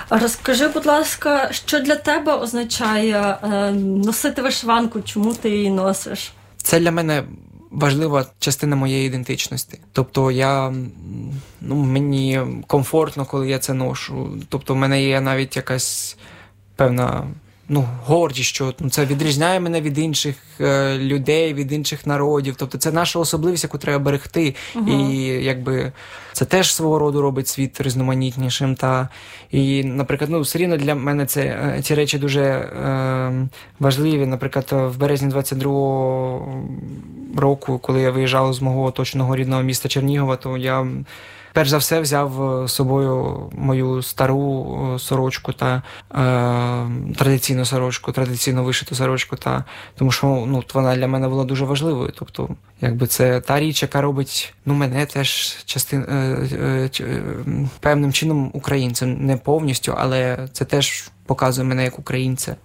Розкажи, будь ласка, що для тебе означає носити вишиванку? Чому ти її носиш? Це для мене важлива частина моєї ідентичності. Тобто мені комфортно, коли я це ношу. Тобто в мене є навіть якась певна гордість, що це відрізняє мене від інших людей, від інших народів. Тобто це наша особливість, яку треба берегти. І якби це теж свого роду робить світ різноманітнішим. І, наприклад, все рівно для мене ці речі дуже важливі. Наприклад, в березні 22-го року, коли я виїжджав з мого оточеного рідного міста Чернігова, то я перш за все взяв з собою мою стару сорочку та традиційну сорочку, традиційно вишиту сорочку, тому що вона для мене була дуже важливою. Тобто, якби це та річ, яка робить мене теж певним чином українцем, не повністю, але це теж показує мене як українця.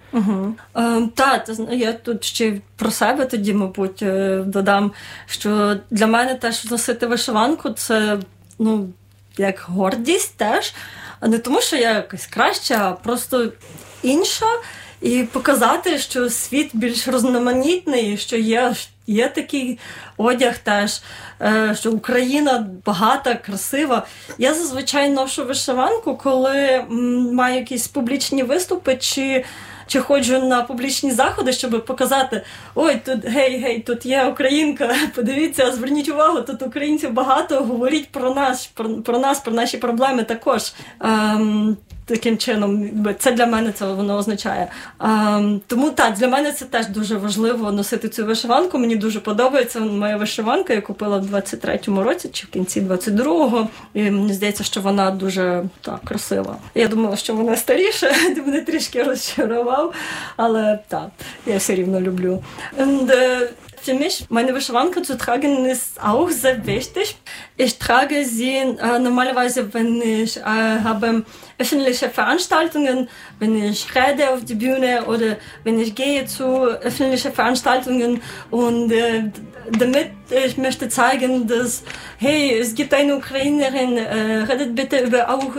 Я тут ще про себе тоді, мабуть, додам, що для мене теж носити вишиванку – це як гордість теж, а не тому, що я якась краща, а просто інша, і показати, що світ більш різноманітний, що є такий одяг теж, що Україна багата, красива. Я зазвичай ношу вишиванку, коли маю якісь публічні виступи, чи ходжу на публічні заходи, щоб показати: ой, тут гей, тут є українка, подивіться, зверніть увагу, тут українців багато, говоріть про нас, про наші проблеми також. Таким чином, це для мене воно означає. Тому для мене це теж дуже важливо носити цю вишиванку. Мені дуже подобається моя вишиванка, я купила в 23-му році чи в кінці 22-го. І мені здається, що вона дуже красива. Я думала, що вона старіша, ти мене трішки розчарував, але я все рівно люблю. Für mich, meine Wishwanka zu tragen, ist auch sehr wichtig. Ich trage sie normalerweise, wenn ich habe öffentliche Veranstaltungen, wenn ich rede auf die Bühne oder wenn ich gehe zu öffentlichen Veranstaltungen und damit ich möchte zeigen, dass, hey, es gibt eine Ukrainerin, redet bitte über auch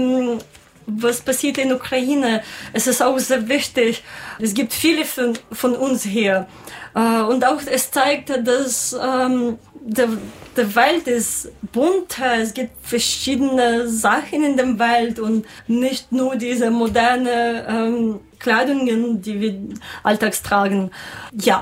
was passiert in Ukraine. Es ist auch sehr wichtig. Es gibt viele von uns hier. Und auch es zeigt, dass der Welt ist bunt. Es gibt verschiedene Sachen in der Welt und nicht nur diese moderne Kleidungen, die wir alltags tragen. Ja.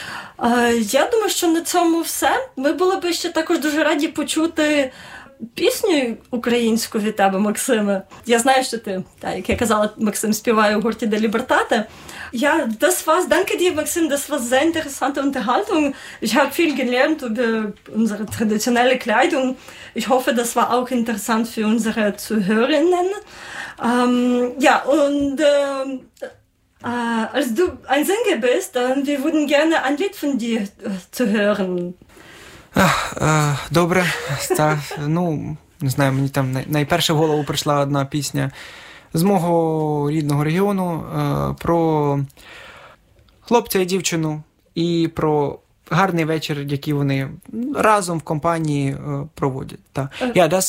Я думаю, що на цьому все. Ми були б ще також дуже раді почути пісню українську від тебе, Максиме. Я знаю, що ти, як я казала, Максим співає у гурті «Де Лібертате». Danke dir, Maxim, das war sehr interessante Unterhaltung. Ich habe viel gelernt über unsere traditionelle Kleidung. Ich hoffe, das war auch interessant für unsere Zuhörerinnen. Als du ein Sänger bist, wir würden gerne ein Lied von dir zu hören. Добре. Не знаю, мені там найперше в голову прийшла одна пісня з мого рідного регіону про хлопця і дівчину і про гарний вечір, який вони разом в компанії проводять. Das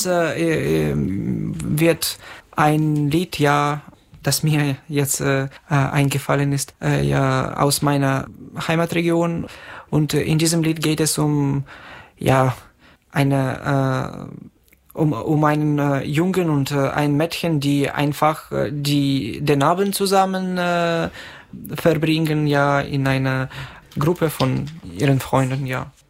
wird ein Lied, das mir jetzt eingefallen ist, aus meiner Heimatregion. Und in diesem Lied geht es um einen Jungen und ein Mädchen, die einfach den Abend zusammen verbringen, in einer Gruppe von ihren Freunden,